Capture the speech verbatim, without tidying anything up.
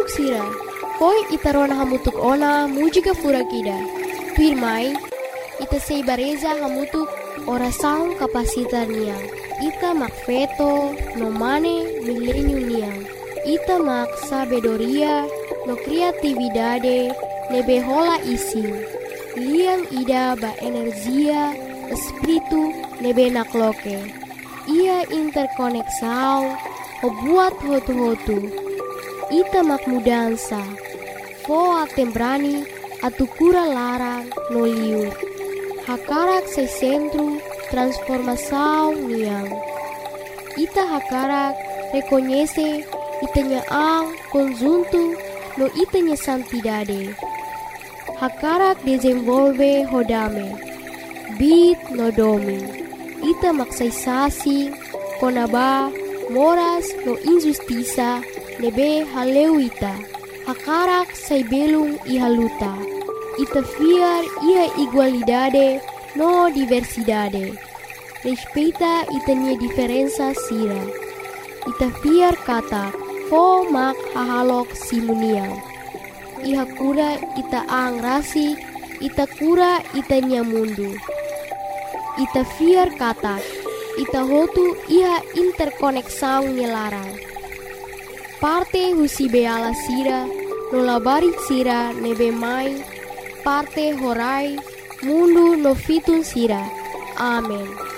Manuk sira, koi itarona hamutuk ona mujika furakida. Pirmai, ita sei bareza hamutuk orasaun kapasitar niang. Ita mak feto no mane milenium niang. Ita mak sabedoria no kreatividade nebe hola ising. Liang ida ba energia espiritu nebe nakloke. Ia interkoneksau o buat hotu-hotu. Ita mak mudansa. Fo atembrani atukura larang no liur. Hakarak se centro transformação niang. Ita hakarak reconhece itanya ang conjunto no itanya santidade. Hakarak desenvolve hodame. Bit no domi. Ita maksaysasi konaba moras no injustiça nebe haleuita. Hakarak say belung ihaluta. Ita fiar ia igualdade no diversidade. Respeita itanya diferença sira. Ita fiar kata fo mak hahalok simuniang. Iha kura ita ang rasi, ita kura itanya mundu. Ita fiar kata, ita hotu iha interkoneksau nyelarang. Parte husi beala sira, nolabarit sira nebe mai, parte horai, mundu no fitun sira. Amen.